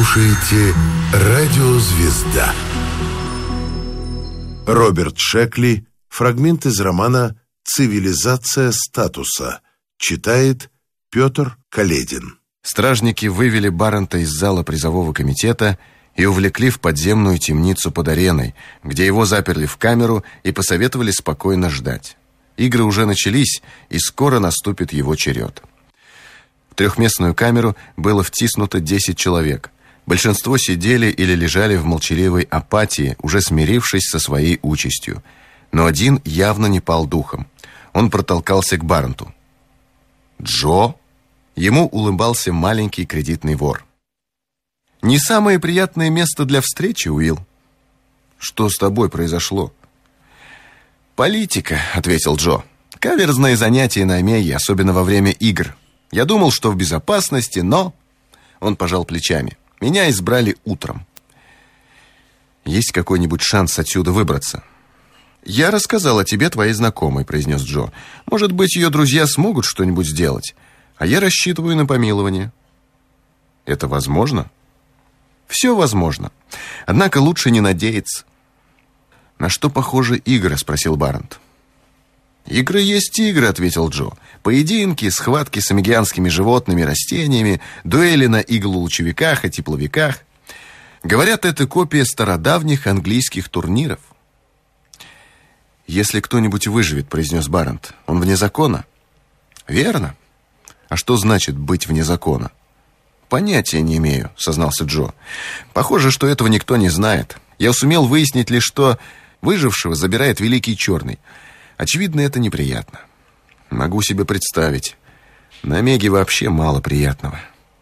слушаете «Радио Звезда». Роберт Шекли. Фрагмент из романа «Цивилизация статуса». Читает Петр Каледин. Стражники вывели Баррента из зала призового комитета и увлекли в подземную темницу под ареной, где его заперли в камеру и посоветовали спокойно ждать. Игры уже начались, и скоро наступит его черед. В трехместную камеру было втиснуто 10 человек. Большинство сидели или лежали в молчаливой апатии, уже смирившись со своей участью. Но один явно не пал духом. Он протолкался к Барренту. «Джо?» Ему улыбался маленький кредитный вор. «Не самое приятное место для встречи, Уилл». «Что с тобой произошло?» «Политика», — ответил Джо. «Каверзное занятие на Омеге, особенно во время игр. Я думал, что в безопасности, но...» Он пожал плечами. «Меня избрали утром». «Есть какой-нибудь шанс отсюда выбраться?» «Я рассказал о тебе твоей знакомой», — произнес Джо. «Может быть, ее друзья смогут что-нибудь сделать, а я рассчитываю на помилование». «Это возможно?» «Все возможно. Однако лучше не надеяться». «На что похожи игры?» — спросил Баррент. «Игры есть игры», — ответил Джо. «Поединки, схватки с омегианскими животными, растениями, дуэли на иглолучевиках и тепловиках. Говорят, это копия стародавних английских турниров». «Если кто-нибудь выживет», — произнес Баррент, — «он вне закона?» «Верно. А что значит быть вне закона?» «Понятия не имею», — сознался Джо. «Похоже, что этого никто не знает. Я сумел выяснить лишь, что выжившего забирает Великий Черный. Очевидно, это неприятно». «Могу себе представить. На Омеге вообще мало приятного».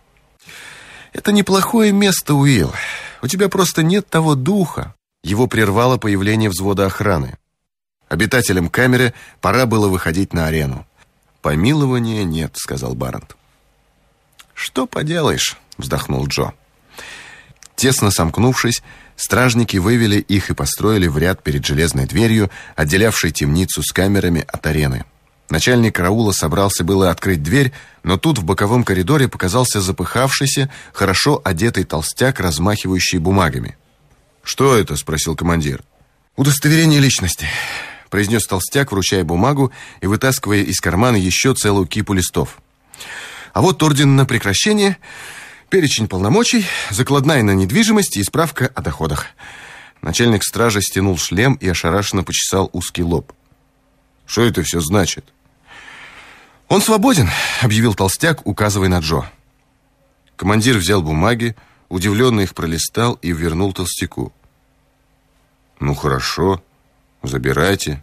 «Это неплохое место, Уилл. У тебя просто нет того духа». Его прервало появление взвода охраны. Обитателям камеры пора было выходить на арену. «Помилования нет», — сказал Баррент. «Что поделаешь», — вздохнул Джо. Тесно сомкнувшись, стражники вывели их и построили в ряд перед железной дверью, отделявшей темницу с камерами от арены. Начальник караула собрался было открыть дверь, но тут в боковом коридоре показался запыхавшийся, хорошо одетый толстяк, размахивающий бумагами. «Что это?» — спросил командир. «Удостоверение личности», — произнес толстяк, вручая бумагу и вытаскивая из кармана еще целую кипу листов. «А вот орден на прекращение, перечень полномочий, закладная на недвижимость и справка о доходах». Начальник стражи стянул шлем и ошарашенно почесал узкий лоб. «Что это все значит?» «Он свободен», — объявил толстяк, указывая на Джо. Командир взял бумаги, удивленно их пролистал и вернул толстяку. «Ну хорошо, забирайте».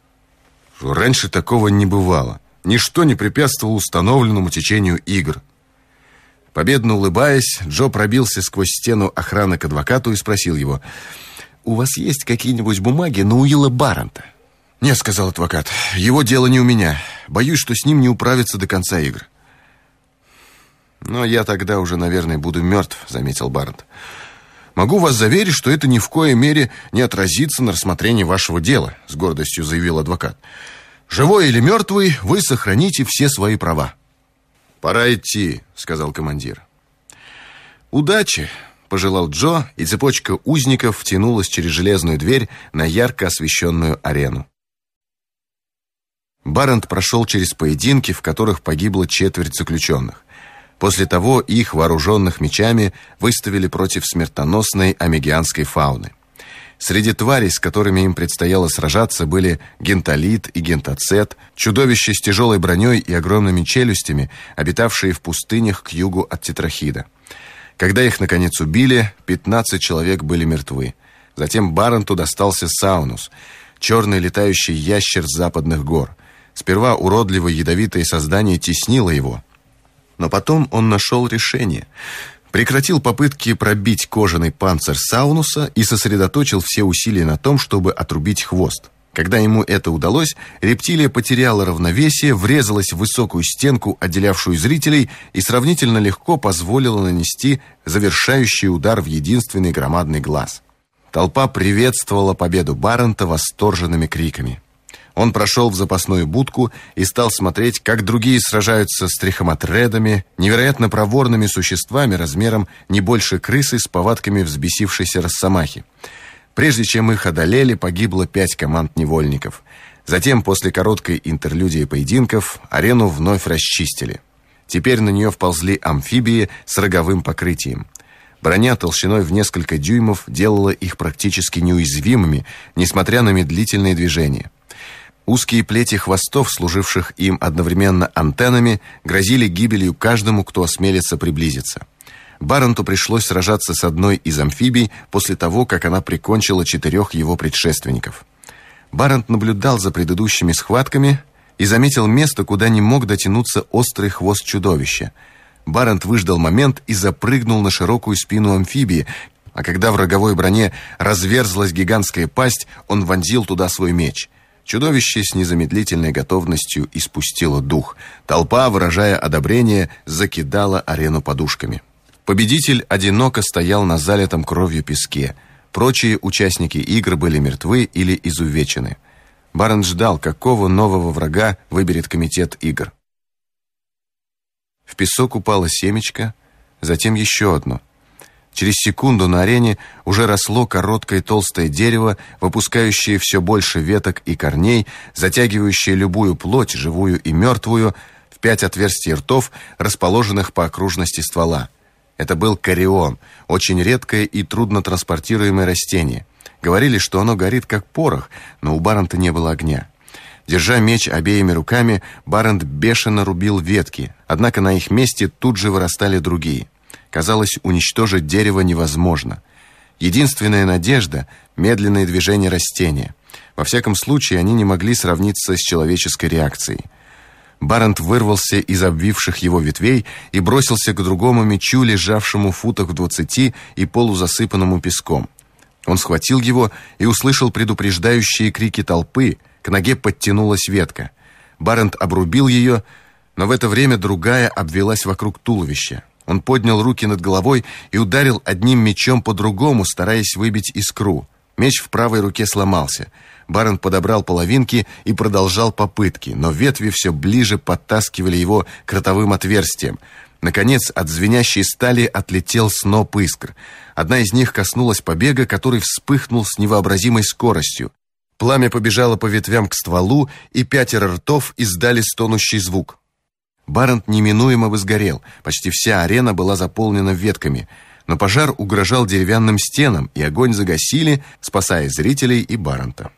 Раньше такого не бывало. Ничто не препятствовало установленному течению игр. Победно улыбаясь, Джо пробился сквозь стену охраны к адвокату и спросил его: «У вас есть какие-нибудь бумаги на Уилла Баррента?» «Нет», — сказал адвокат, — «его дело не у меня. Боюсь, что с ним не управиться до конца игр». «Но я тогда уже, наверное, буду мертв», — заметил Баррент. «Могу вас заверить, что это ни в коей мере не отразится на рассмотрении вашего дела», — с гордостью заявил адвокат. «Живой или мертвый, вы сохраните все свои права». «Пора идти», — сказал командир. «Удачи», — пожелал Джо, и цепочка узников втянулась через железную дверь на ярко освещенную арену. Баррент прошел через поединки, в которых погибло 4 заключенных. После того их, вооруженных мечами, выставили против смертоносной омегианской фауны. Среди тварей, с которыми им предстояло сражаться, были генталит и гентацет, чудовища с тяжелой броней и огромными челюстями, обитавшие в пустынях к югу от Тетрахида. Когда их, наконец, убили, 15 человек были мертвы. Затем Барренту достался Саунус, черный летающий ящер с западных гор. Сперва уродливое ядовитое создание теснило его, но потом он нашел решение. Прекратил попытки пробить кожаный панцирь Саунуса и сосредоточил все усилия на том, чтобы отрубить хвост. Когда ему это удалось, рептилия потеряла равновесие, врезалась в высокую стенку, отделявшую зрителей, и сравнительно легко позволила нанести завершающий удар в единственный громадный глаз. Толпа приветствовала победу Баррента восторженными криками. Он прошел в запасную будку и стал смотреть, как другие сражаются с трихоматредами, невероятно проворными существами размером не больше крысы с повадками взбесившейся росомахи. Прежде чем их одолели, погибло 5 команд невольников. Затем, после короткой интерлюдии поединков, арену вновь расчистили. Теперь на нее вползли амфибии с роговым покрытием. Броня толщиной в несколько дюймов делала их практически неуязвимыми, несмотря на медлительные движения. Узкие плети хвостов, служивших им одновременно антеннами, грозили гибелью каждому, кто осмелится приблизиться. Баренту пришлось сражаться с одной из амфибий после того, как она прикончила 4 его предшественников. Барент наблюдал за предыдущими схватками и заметил место, куда не мог дотянуться острый хвост чудовища. Барент выждал момент и запрыгнул на широкую спину амфибии, а когда в роговой броне разверзлась гигантская пасть, он вонзил туда свой меч. Чудовище с незамедлительной готовностью испустило дух. Толпа, выражая одобрение, закидала арену подушками. Победитель одиноко стоял на залитом кровью песке. Прочие участники игр были мертвы или изувечены. Барент ждал, какого нового врага выберет комитет игр. В песок упало семечко, затем еще одно. Через секунду на арене уже росло короткое толстое дерево, выпускающее все больше веток и корней, затягивающее любую плоть, живую и мертвую, в 5 отверстий ртов, расположенных по окружности ствола. Это был корион, очень редкое и трудно транспортируемое растение. Говорили, что оно горит как порох, но у Барента не было огня. Держа меч обеими руками, Барент бешено рубил ветки, однако на их месте тут же вырастали другие. Казалось, уничтожить дерево невозможно. Единственная надежда — медленное движение растения. Во всяком случае, они не могли сравниться с человеческой реакцией. Барент вырвался из обвивших его ветвей и бросился к другому мечу, лежавшему в футах в 20 и полузасыпанному песком. Он схватил его и услышал предупреждающие крики толпы. К ноге подтянулась ветка. Барент обрубил ее, но в это время другая обвелась вокруг туловища. Он поднял руки над головой и ударил одним мечом по другому, стараясь выбить искру. Меч в правой руке сломался. Барент подобрал половинки и продолжал попытки, но ветви все ближе подтаскивали его к ротовым отверстиям. Наконец, от звенящей стали отлетел сноп искр. Одна из них коснулась побега, который вспыхнул с невообразимой скоростью. Пламя побежало по ветвям к стволу, и 5 ртов издали стонущий звук. Барент неминуемо бы сгорел. Почти вся арена была заполнена ветками. Но пожар угрожал деревянным стенам, и огонь загасили, спасая зрителей и Барента.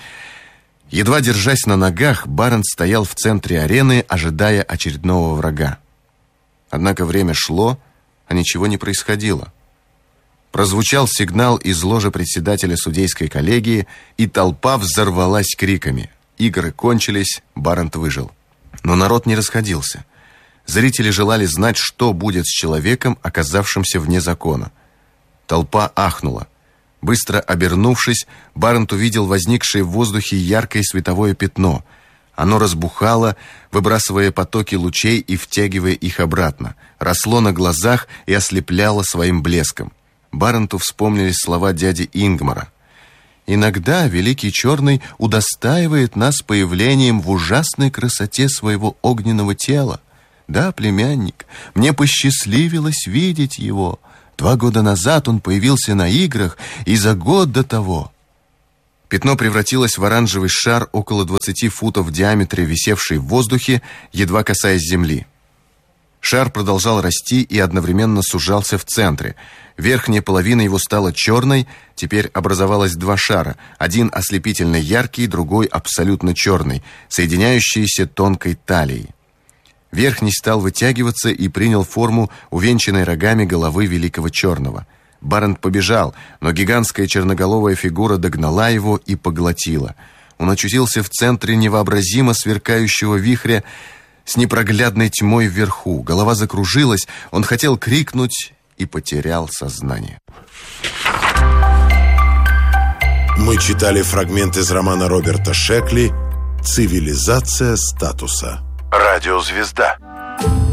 Едва держась на ногах, Барент стоял в центре арены, ожидая очередного врага. Однако время шло, а ничего не происходило. Прозвучал сигнал из ложи председателя судейской коллегии, и толпа взорвалась криками. Игры кончились, Барент выжил. Но народ не расходился. Зрители желали знать, что будет с человеком, оказавшимся вне закона. Толпа ахнула. Быстро обернувшись, Барент увидел возникшее в воздухе яркое световое пятно. Оно разбухало, выбрасывая потоки лучей и втягивая их обратно. Росло на глазах и ослепляло своим блеском. Баренту вспомнились слова дяди Ингмара. «Иногда Великий Черный удостаивает нас появлением в ужасной красоте своего огненного тела. Да, племянник, мне посчастливилось видеть его. 2 года назад он появился на играх, и за год до того». Пятно превратилось в оранжевый шар около 20 футов в диаметре, висевший в воздухе, едва касаясь земли. Шар продолжал расти и одновременно сужался в центре. Верхняя половина его стала черной, теперь образовалось 2 шара, один ослепительно яркий, другой абсолютно черный, соединяющиеся тонкой талией. Верхний стал вытягиваться и принял форму увенчанной рогами головы Великого Черного. Барент побежал, но гигантская черноголовая фигура догнала его и поглотила. Он очутился в центре невообразимо сверкающего вихря с непроглядной тьмой вверху. Голова закружилась, он хотел крикнуть и потерял сознание. Мы читали фрагмент из романа Роберта Шекли «Цивилизация статуса». Радиозвезда.